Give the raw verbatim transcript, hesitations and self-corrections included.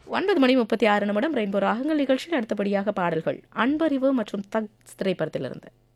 ஒன்பது மணி முப்பத்தி ஆறு நிமிடம் ரெயின்போ ராகங்கள் நிகழ்ச்சியில் அடுத்தபடியாக பாடல்கள் அன்பறிவு மற்றும் தக் திரைப்படத்திலிருந்து